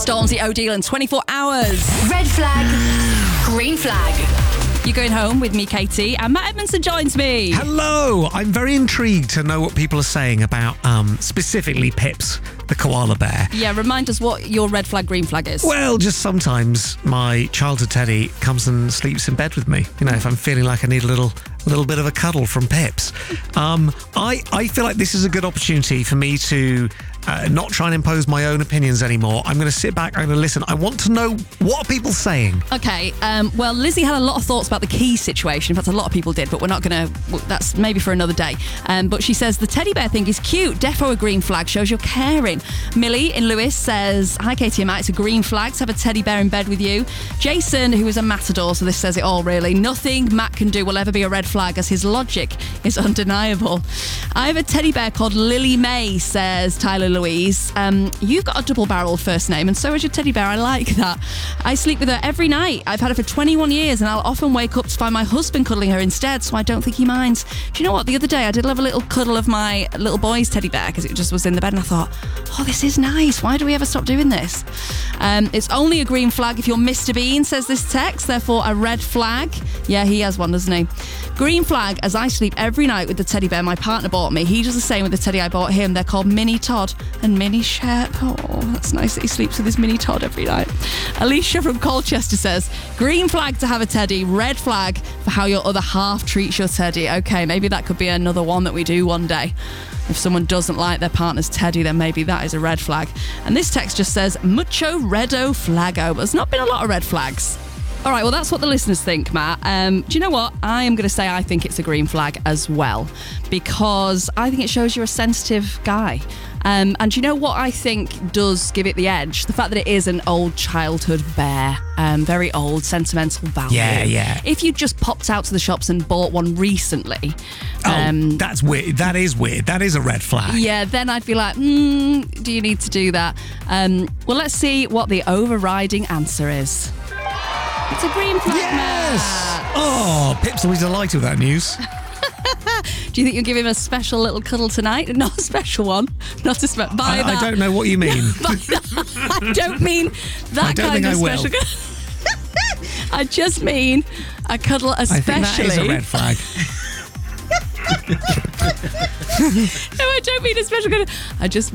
Stormzy O'Deal and 24 Hours. Red flag, green flag. You're going home with me, Katie, and Matt Edmondson joins me. Hello! I'm very intrigued to know what people are saying about specifically Pips, the koala bear. Yeah, remind us what your red flag, green flag is. Well, just sometimes my childhood teddy comes and sleeps in bed with me. You know, if I'm feeling like I need a little bit of a cuddle from Pips. I feel like this is a good opportunity for me to not try and impose my own opinions anymore. I'm going to sit back, I'm going to listen. I want to know, what are people saying? Okay, well, Lizzie had a lot of thoughts about the key situation. In fact, a lot of people did, but we're not going to... Well, that's maybe for another day. But she says, the teddy bear thing is cute. Defo a green flag, shows you're caring. Millie in Lewis says, hi, Katie and Matt, it's a green flag to have a teddy bear in bed with you. Jason, who is a matador, so this says it all, really. Nothing Matt can do will ever be a red flag, as his logic is undeniable. I have a teddy bear called Lily May, says Tyler Louise. You've got a double-barreled first name, and so has your teddy bear. I like that. I sleep with her every night. I've had her for 21 years, and I'll often wake up to find my husband cuddling her instead, so I don't think he minds. Do you know what? The other day, I did have a little cuddle of my little boy's teddy bear, because it just was in the bed, and I thought, oh, this is nice. Why do we ever stop doing this? It's only a green flag if you're Mr. Bean, says this text, therefore a red flag. Yeah, he has one, doesn't he? Green flag, as I sleep every night with the teddy bear my partner bought me. He does the same with the teddy I bought him. They're called Mini Todd and Mini Shep. Oh, that's nice that he sleeps with his Mini Todd every night. Alicia from Colchester says, green flag to have a teddy, red flag for how your other half treats your teddy. Okay, maybe that could be another one that we do one day. If someone doesn't like their partner's teddy, then maybe that is a red flag. And this text just says, mucho redo flago. But there's not been a lot of red flags. All right, well, that's what the listeners think, Matt. Do you know what? I am going to say I think it's a green flag as well, because I think it shows you're a sensitive guy. And do you know what I think does give it the edge? The fact that it is an old childhood bear, very old, sentimental value. Yeah. If you just popped out to the shops and bought one recently... that's weird. That is weird. That is a red flag. Yeah, then I'd be like, do you need to do that? Well, let's see what the overriding answer is. It's a green flag, Yes! Matt. Oh, Pip's always delighted with that news. Do you think you'll give him a special little cuddle tonight? Not a special one. Not a special... I don't know what you mean. I don't mean that kind of special... I just mean a cuddle especially... I think that is a red flag. No, I don't mean a special cuddle. I just